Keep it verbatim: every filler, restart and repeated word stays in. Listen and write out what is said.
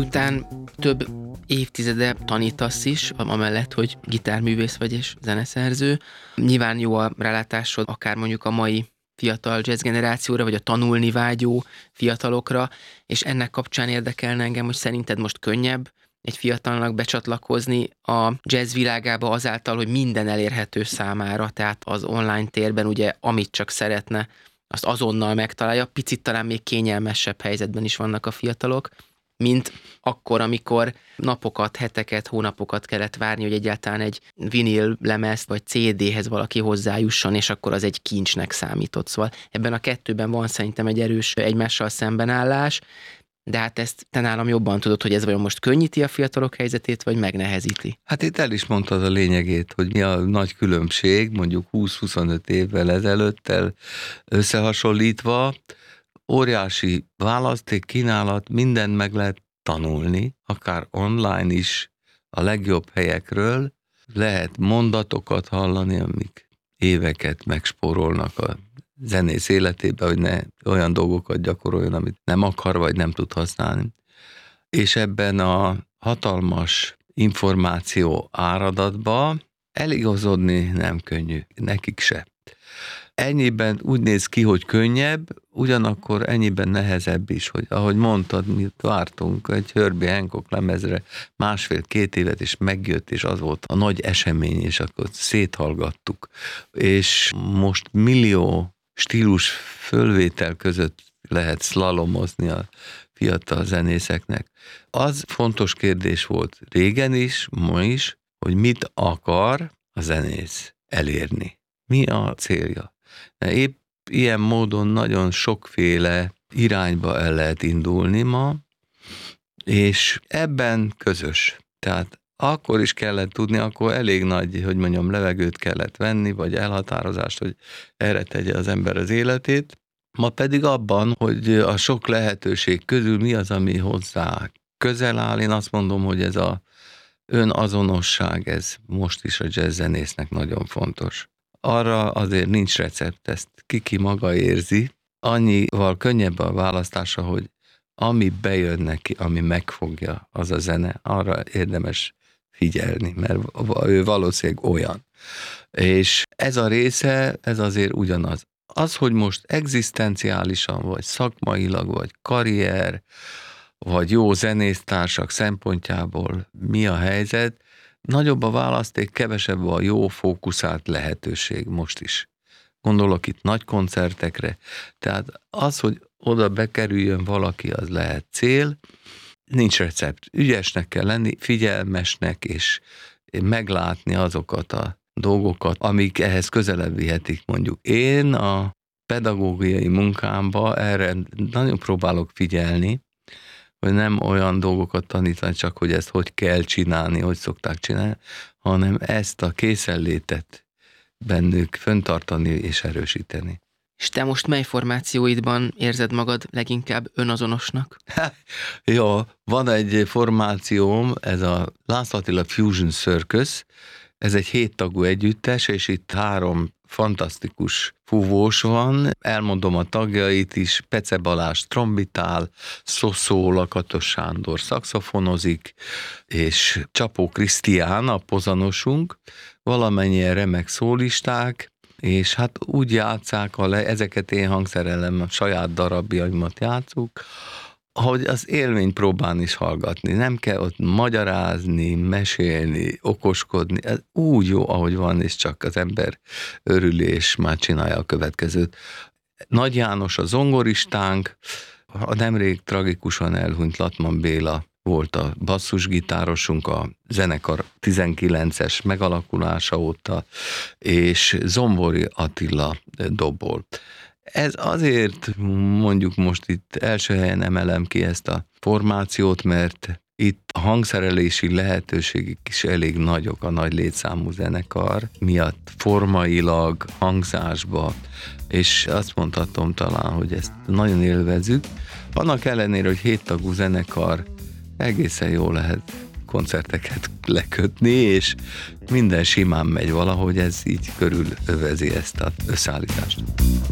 Miután több évtizede tanítasz is, amellett, hogy gitárművész vagy és zeneszerző, nyilván jó a rálátásod akár mondjuk a mai fiatal jazz generációra, vagy a tanulni vágyó fiatalokra, és ennek kapcsán érdekelne engem, hogy szerinted most könnyebb egy fiatalnak becsatlakozni a jazz világába azáltal, hogy minden elérhető számára, tehát az online térben ugye amit csak szeretne, azt azonnal megtalálja, picit talán még kényelmesebb helyzetben is vannak a fiatalok, mint akkor, amikor napokat, heteket, hónapokat kellett várni, hogy egyáltalán egy vinil lemezt vagy cé dé-hez valaki hozzájusson, és akkor az egy kincsnek számított. Szóval ebben a kettőben van szerintem egy erős egymással szembenállás, de hát ezt te nálam jobban tudod, hogy ez vajon most könnyíti a fiatalok helyzetét, vagy megnehezíti? Hát itt el is mondtad a lényegét, hogy mi a nagy különbség, mondjuk húsz-huszonöt évvel ezelőttel összehasonlítva, óriási választék, kínálat, mindent meg lehet tanulni, akár online is, a legjobb helyekről, lehet mondatokat hallani, amik éveket megspórolnak a zenész életébe, hogy ne olyan dolgokat gyakoroljon, amit nem akar, vagy nem tud használni. És ebben a hatalmas információ áradatba eligazodni nem könnyű, nekik se. Ennyiben úgy néz ki, hogy könnyebb, ugyanakkor ennyiben nehezebb is, hogy ahogy mondtad, mi vártunk egy Herbie Hancock lemezre másfél-két évet, és megjött, és az volt a nagy esemény, és akkor széthallgattuk. És most millió stílus fölvétel között lehet szlalomozni a fiatal zenészeknek. Az fontos kérdés volt régen is, ma is, hogy mit akar a zenész elérni. Mi a célja? Épp ilyen módon nagyon sokféle irányba el lehet indulni ma, és ebben közös. Tehát akkor is kellett tudni, akkor elég nagy, hogy mondjam, levegőt kellett venni, vagy elhatározást, hogy erre tegye az ember az életét. Ma pedig abban, hogy a sok lehetőség közül mi az, ami hozzá közel áll. Én azt mondom, hogy ez a önazonosság, ez most is a jazzzenésznek nagyon fontos. Arra azért nincs recept, ezt ki-ki maga érzi. Annyival könnyebb a választása, hogy ami bejön neki, ami megfogja, az a zene, arra érdemes figyelni, mert ő valószínűleg olyan. És ez a része, ez azért ugyanaz. Az, hogy most egzisztenciálisan, vagy szakmailag, vagy karrier, vagy jó zenésztársak szempontjából mi a helyzet, nagyobb a választék, kevesebb a jó fókuszált lehetőség most is. Gondolok itt nagy koncertekre, tehát az, hogy oda bekerüljön valaki, az lehet cél, nincs recept. Ügyesnek kell lenni, figyelmesnek, és meglátni azokat a dolgokat, amik ehhez közelebb vihetik mondjuk. Én a pedagógiai munkámba erre nagyon próbálok figyelni, hogy nem olyan dolgokat tanítani, csak hogy ezt hogy kell csinálni, hogy szokták csinálni, hanem ezt a készenlétet bennük fenntartani és erősíteni. És te most mely formációidban érzed magad leginkább önazonosnak? Jó, van egy formációm, ez a László Attila Fusion Circus, ez egy héttagú együttes, és itt három fantasztikus fúvós van, elmondom a tagjait is, Pece Balázs trombitál, Szoszó Lakatos Sándor szaxofonozik, és Csapó Krisztián a pozanosunk, valamennyien remek szólisták, és hát úgy játsszák, ha le, ezeket én hangszerelem, a saját darabjaimat játszuk, hogy az élményt próbálni is hallgatni. Nem kell ott magyarázni, mesélni, okoskodni. Ez úgy jó, ahogy van, és csak az ember örül, és már csinálja a következőt. Nagy János a zongoristánk, a nemrég tragikusan elhunyt Latman Béla volt a basszusgitárosunk a zenekar tizenkilences megalakulása óta, és Zombori Attila dobol. Ez azért mondjuk most itt első helyen emelem ki ezt a formációt, mert itt a hangszerelési lehetőségek is elég nagyok a nagy létszámú zenekar miatt, formailag, hangzásba, és azt mondhatom talán, hogy ezt nagyon élvezzük. Annak ellenére, hogy héttagú zenekar, egészen jól lehet koncerteket lekötni, és minden simán megy valahogy, ez így körülövezi ezt az összeállítást.